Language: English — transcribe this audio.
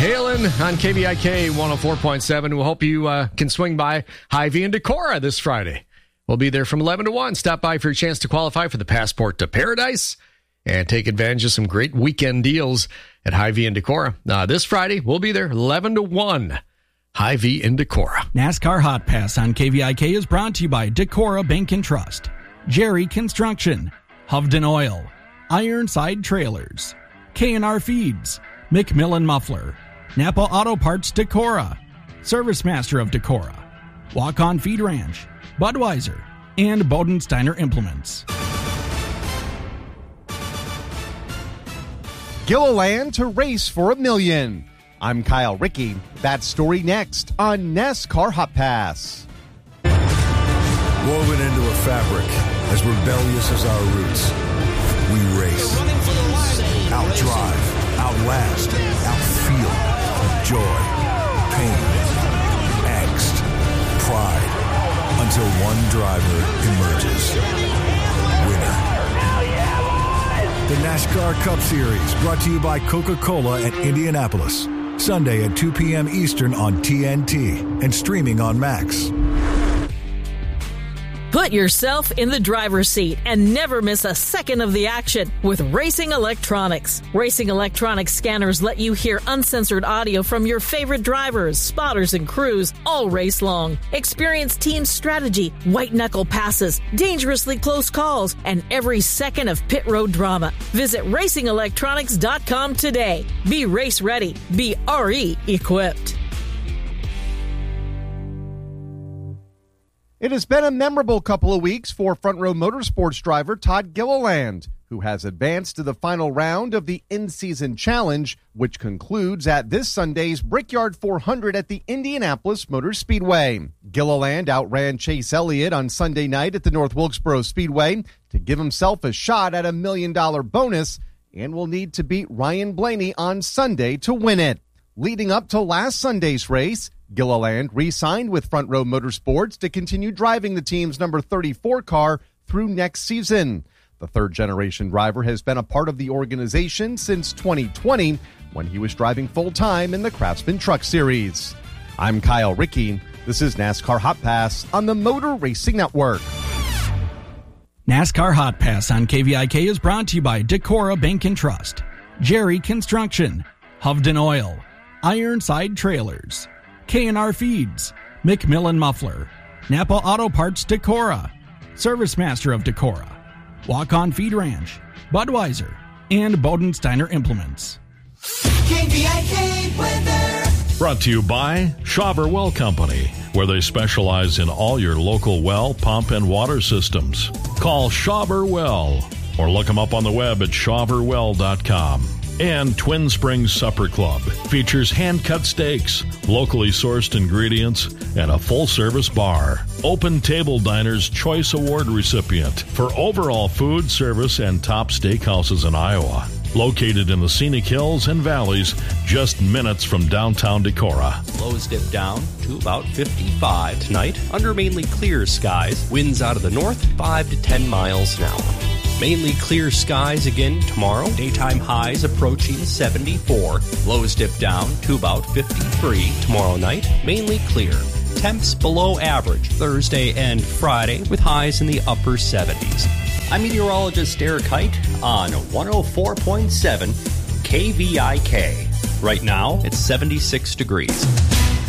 Halen on KVIK 104.7. We'll hope you can swing by Hy-Vee in Decorah this Friday. We'll be there from 11 to 1. Stop by for your chance to qualify for the Passport to Paradise and take advantage of some great weekend deals at Hy-Vee in Decorah. This Friday, we'll be there 11 to 1. Hy-Vee in Decorah. NASCAR Hot Pass on KVIK is brought to you by Decorah Bank and Trust, Jerry Construction, Hovden Oil, Ironside Trailers, K&R Feeds, McMillan Muffler, Napa Auto Parts Decorah, Service Master of Decorah, Walk On Feed Ranch, Budweiser, and Bodensteiner Implements. Gilliland to race for $1 million. I'm Kyle Rickey. That story next on NASCAR Hot Pass. Woven into a fabric, as rebellious as our roots, we race. Outdrive, outlast, outfeel. Joy, pain, angst, pride, until one driver emerges. Winner. The NASCAR Cup Series, brought to you by Coca-Cola at Indianapolis. Sunday at 2 p.m. Eastern on TNT and streaming on Max. Put yourself in the driver's seat and never miss a second of the action with Racing Electronics. Racing Electronics scanners let you hear uncensored audio from your favorite drivers, spotters, and crews all race long. Experience team strategy, white-knuckle passes, dangerously close calls, and every second of pit road drama. Visit RacingElectronics.com today. Be race ready. Be RE equipped. It has been a memorable couple of weeks for Front Row Motorsports driver Todd Gilliland, who has advanced to the final round of the in-season challenge, which concludes at this Sunday's Brickyard 400 at the Indianapolis Motor Speedway. Gilliland outran Chase Elliott on Sunday night at the North Wilkesboro Speedway to give himself a shot at $1 million bonus and will need to beat Ryan Blaney on Sunday to win it. Leading up to last Sunday's race, Gilliland re-signed with Front Row Motorsports to continue driving the team's number 34 car through next season. The third-generation driver has been a part of the organization since 2020, when he was driving full-time in the Craftsman Truck Series. I'm Kyle Rickey. This is NASCAR Hot Pass on the Motor Racing Network. NASCAR Hot Pass on KVIK is brought to you by Decorah Bank and Trust, Jerry Construction, Hovden Oil, Ironside Trailers, K&R Feeds, McMillan Muffler, Napa Auto Parts Decorah, Service Master of Decorah, Walk On Feed Ranch, Budweiser, and Bodensteiner Implements. KVIK weather. Brought to you by Shawver Well Company, where they specialize in all your local well, pump, and water systems. Call Shawver Well or look them up on the web at shawverwell.com. And Twin Springs Supper Club features hand-cut steaks, locally sourced ingredients, and a full-service bar. Open Table Diner's Choice Award recipient for overall food, service, and top steakhouses in Iowa. Located in the scenic hills and valleys, just minutes from downtown Decorah. Lows dip down to about 55 tonight under mainly clear skies. Winds out of the north, 5 to 10 miles an hour. Mainly clear skies again tomorrow. Daytime highs approaching 74. Lows dip down to about 53 tomorrow night. Mainly clear. Temps below average Thursday and Friday with highs in the upper 70s. I'm meteorologist Eric Height on 104.7 KVIK. Right now, it's 76 degrees.